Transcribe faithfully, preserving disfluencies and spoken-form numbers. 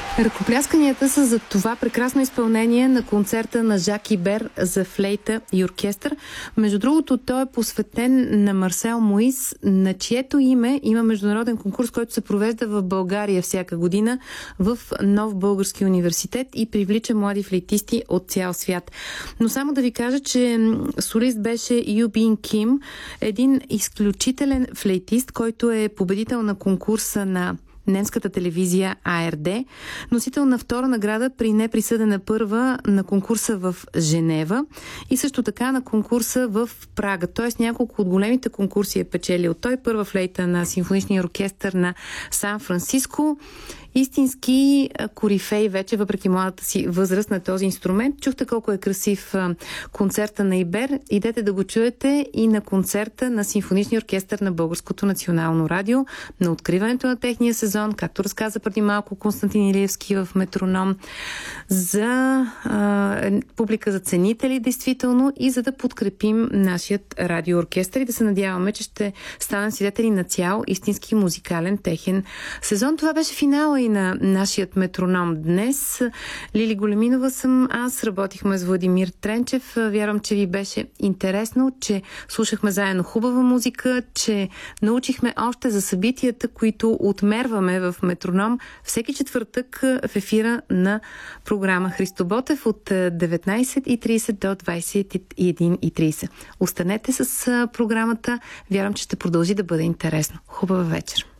Ръкоплясканията са за това прекрасно изпълнение на концерта на Жак Ибер за флейта и оркестър. Между другото, той е посветен на Марсел Моис, на чието име има международен конкурс, който се провежда в България всяка година в Нов български университет и привлича млади флейтисти от цял свят. Но само да ви кажа, че солист беше Ю Бин Ким, един изключителен флейтист, който е победител на конкурса на немската телевизия А Р Д, носител на втора награда при неприсъдена първа на конкурса в Женева и също така на конкурса в Прага. Тоест няколко от големите конкурси е печелил той. Първа флейта на симфоничния оркестър на Сан Франциско. Истински корифей вече, въпреки младата си възраст на този инструмент. Чухте колко е красив концерта на Ибер. Идете да го чуете и на концерта на Симфоничния оркестър на Българското национално радио, на откриването на техния сезон, както разказа преди малко Константин Илиевски в Метроном, за а, публика, за ценители, действително, и за да подкрепим нашият радиооркестър и да се надяваме, че ще станем свидетели на цял истински музикален техен сезон. Това беше финала и на нашият Метроном днес. Лили Големинова съм аз, работихме с Владимир Тренчев. Вярвам, че ви беше интересно, че слушахме заедно хубава музика, че научихме още за събитията, които отмерваме в Метроном всеки четвъртък в ефира на програма Христо Ботев от деветнайсет и трийсет до двайсет и една и трийсет. Останете с програмата. Вярвам, че ще продължи да бъде интересно. Хубава вечер!